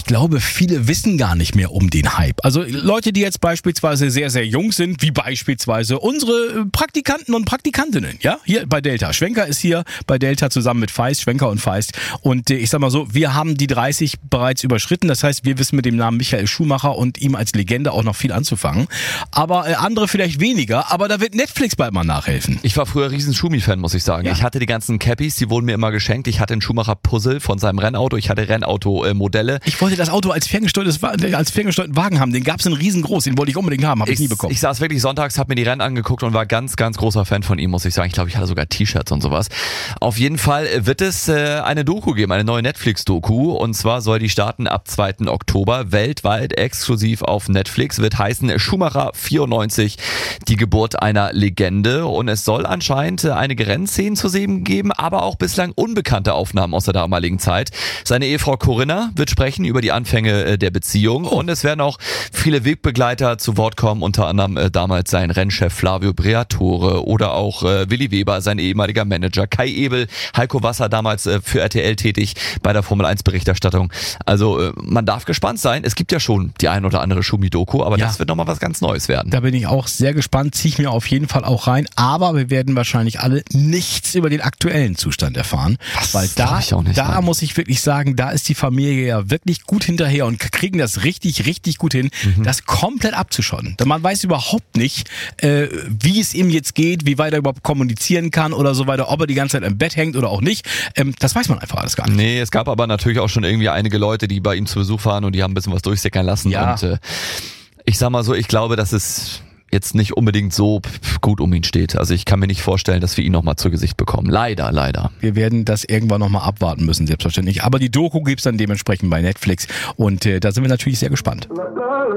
glaube, viele wissen gar nicht mehr um den Hype. Also Leute, die jetzt beispielsweise sehr, sehr jung sind, wie beispielsweise unsere Praktikanten und Praktikantinnen, ja, hier bei Delta. Schwenker ist hier bei Delta zusammen mit Feist, Schwenker und Feist. Und ich sag mal so, wir haben die 30 bereits überschritten. Das heißt, wir wissen mit dem Namen Michael Schumacher und ihm als Legende auch noch viel anzufangen. Aber andere vielleicht weniger. Aber da wird Netflix bald mal nachhelfen. Ich war früher riesen Schumi-Fan, muss ich sagen. Ja. Ich hatte die ganzen Cappies, die wurden mir immer geschenkt. Ich hatte ein Schumacher-Puzzle von seinem Rennauto. Ich hatte Rennauto-Modelle. Ich wollte das Auto als ferngesteuerten Wagen haben. Den gab es in riesengroß. Den wollte ich unbedingt haben. Habe ich nie bekommen. Ich saß wirklich sonntags, habe mir die Rennen angeguckt und war ganz, ganz großer Fan von ihm, muss ich sagen. Ich glaube, ich hatte sogar T-Shirts und sowas. Auf jeden Fall wird es eine Doku geben, eine neue Netflix-Doku. Und zwar soll die starten ab 2. Oktober. Weltweit exklusiv auf Netflix. Wird heißen Schumacher 94, die Geburt einer Legende. Und es soll anscheinend einige Rennszenen zu sehen geben, aber auch bislang unbekannte Aufnahmen aus der damaligen Zeit. Seine Ehefrau Corinna wird sprechen über die Anfänge der Beziehung. Und es werden auch viele Wegbegleiter zu Wort kommen, unter anderem damals sein Rennchef Flavio Briatore oder auch Willi Weber, sein ehemaliger Manager, Kai Ebel, Heiko Wasser, damals für RTL tätig bei der Formel-1-Berichterstattung. Also man darf gespannt sein. Es gibt ja schon die ein oder andere Schumi-Doku, aber das wird nochmal was ganz Neues werden. Da bin ich auch sehr gespannt, ziehe ich mir auf jeden Fall auch rein. Aber wir werden wahrscheinlich alle nichts über den aktuellen Zustand erfahren. Weil da muss ich wirklich sagen, da ist die Familie ja wirklich gut hinterher und kriegen das richtig, richtig gut hin, das komplett abzuschotten. Man weiß überhaupt nicht, wie es ihm jetzt geht, wie weit er überhaupt kommunizieren kann oder so weiter, ob er die ganze Zeit im Bett hängt oder auch nicht. Das weiß man einfach alles gar nicht. Nee, es gab aber natürlich auch schon irgendwie einige Leute, die bei ihm zu Besuch waren und die haben ein bisschen was durchsickern lassen. Ja. Und ich sag mal so, ich glaube, dass es jetzt nicht unbedingt so gut um ihn steht. Also ich kann mir nicht vorstellen, dass wir ihn nochmal zu Gesicht bekommen. Leider, leider. Wir werden das irgendwann nochmal abwarten müssen, selbstverständlich. Aber die Doku gibt's dann dementsprechend bei Netflix und da sind wir natürlich sehr gespannt.